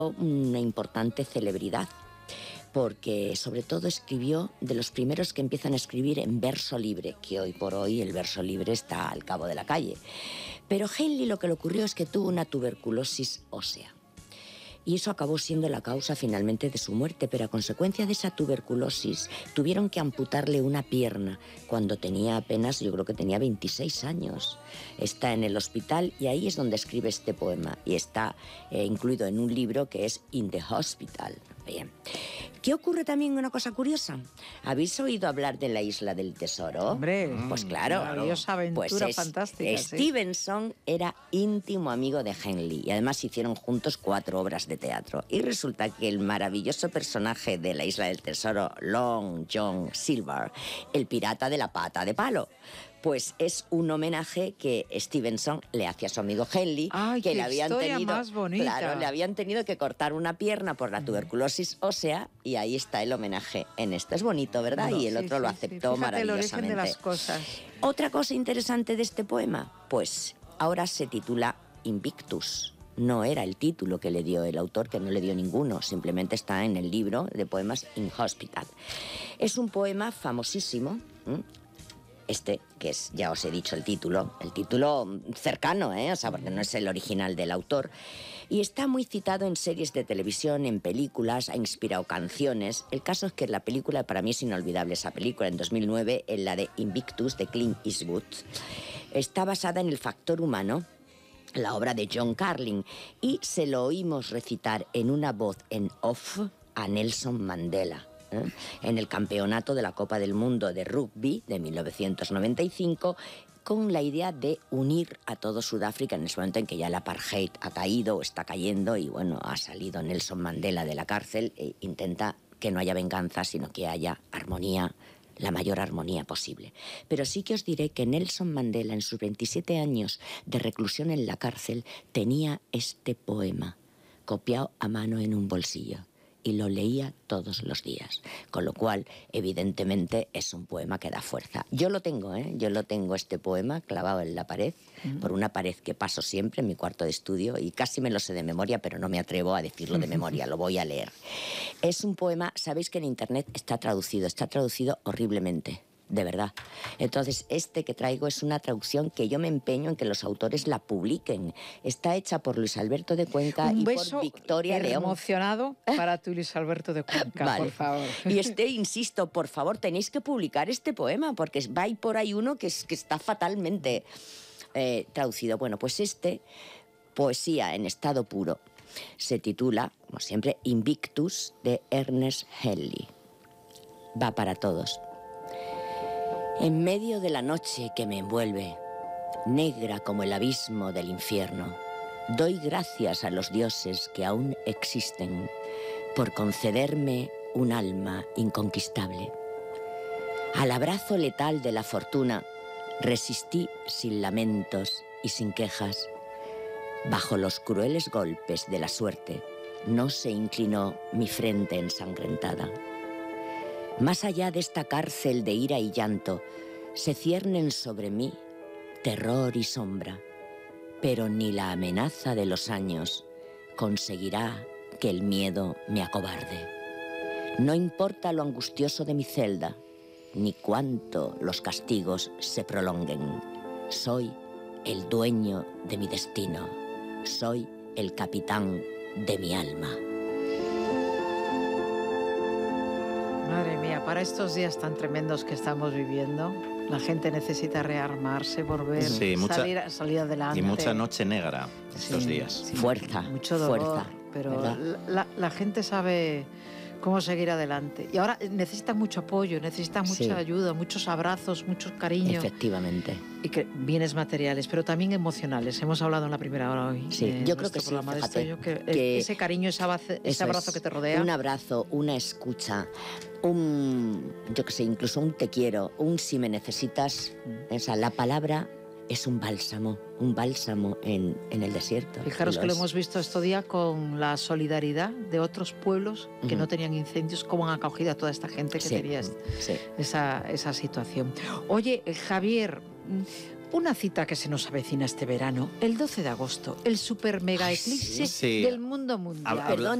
una importante celebridad, porque sobre todo escribió de los primeros que empiezan a escribir en verso libre, que hoy por hoy el verso libre está al cabo de la calle. Pero Henley lo que le ocurrió es que tuvo una tuberculosis ósea. Y eso acabó siendo la causa finalmente de su muerte, pero a consecuencia de esa tuberculosis tuvieron que amputarle una pierna cuando tenía apenas, yo creo que tenía 26 años. Está en el hospital y ahí es donde escribe este poema y está incluido en un libro que es In the Hospital. Bien. ¿Qué ocurre también una cosa curiosa? ¿Habéis oído hablar de la Isla del Tesoro? Hombre, pues claro. maravillosa aventura, pues fantástica. Stevenson era íntimo amigo de Henley y además hicieron juntos 4 obras de teatro. Y resulta que el maravilloso personaje de la Isla del Tesoro, Long John Silver, el pirata de la pata de palo, pues es un homenaje que Stevenson le hace a su amigo Henley. ¡Ay, que qué le habían historia tenido, más bonita! Claro, le habían tenido que cortar una pierna por la tuberculosis ósea y ahí está el homenaje en esto. Es bonito, ¿verdad? Y el otro lo aceptó maravillosamente. El origen de las cosas. Otra cosa interesante de este poema, pues ahora se titula Invictus. No era el título que le dio el autor, que no le dio ninguno, simplemente está en el libro de poemas In Hospital. Es un poema famosísimo, que es, ya os he dicho el título cercano, o sea, porque no es el original del autor, y está muy citado en series de televisión, en películas, ha inspirado canciones. El caso es que la película, para mí es inolvidable esa película, en 2009, en la de Invictus, de Clint Eastwood, está basada en el factor humano, la obra de John Carlin, y se lo oímos recitar en una voz en off a Nelson Mandela, en el campeonato de la Copa del Mundo de Rugby de 1995, con la idea de unir a todo Sudáfrica en ese momento en que ya el apartheid ha caído o está cayendo y bueno, ha salido Nelson Mandela de la cárcel e intenta que no haya venganza, sino que haya armonía, la mayor armonía posible. Pero sí que os diré que Nelson Mandela, en sus 27 años de reclusión en la cárcel, tenía este poema copiado a mano en un bolsillo y lo leía todos los días, con lo cual evidentemente es un poema que da fuerza. Yo lo tengo, este poema clavado en la pared, por una pared que paso siempre en mi cuarto de estudio y casi me lo sé de memoria, pero no me atrevo a decirlo de memoria, lo voy a leer. Es un poema, sabéis que en internet está traducido horriblemente, de verdad. Entonces, este que traigo es una traducción que yo me empeño en que los autores la publiquen. Está hecha por Luis Alberto de Cuenca y por Victoria León. Emocionado para tu Luis Alberto de Cuenca, vale. Por favor. Y insisto, por favor, tenéis que publicar este poema, porque va ahí por ahí uno que está fatalmente traducido. Bueno, pues poesía en estado puro, se titula, como siempre, Invictus, de Ernest Henley. Va para todos. En medio de la noche que me envuelve, negra como el abismo del infierno, doy gracias a los dioses que aún existen por concederme un alma inconquistable. Al abrazo letal de la fortuna resistí sin lamentos y sin quejas. Bajo los crueles golpes de la suerte no se inclinó mi frente ensangrentada. Más allá de esta cárcel de ira y llanto, se ciernen sobre mí terror y sombra, pero ni la amenaza de los años conseguirá que el miedo me acobarde. No importa lo angustioso de mi celda, ni cuánto los castigos se prolonguen. Soy el dueño de mi destino, soy el capitán de mi alma. Madre mía, para estos días tan tremendos que estamos viviendo, la gente necesita rearmarse, volver, salir adelante. Y mucha noche negra estos días. Sí, fuerza, mucho dolor, fuerza, pero la gente sabe cómo seguir adelante. Y ahora necesitan mucho apoyo, necesitan mucha ayuda, muchos abrazos, muchos cariños. Efectivamente. Y bienes materiales, pero también emocionales. Hemos hablado en la primera hora hoy. Sí, yo creo que sí, fíjate, que ese cariño, ese abrazo que te rodea. Un abrazo, una escucha, incluso un te quiero, un si me necesitas. O sea, la palabra es un bálsamo en el desierto. Fijaros que lo hemos visto estos días con la solidaridad de otros pueblos que no tenían incendios, cómo han acogido a toda esta gente que tenía esa situación. Oye, Javier, Una cita que se nos avecina este verano, el 12 de agosto, el super mega eclipse del mundo mundial. Perdón,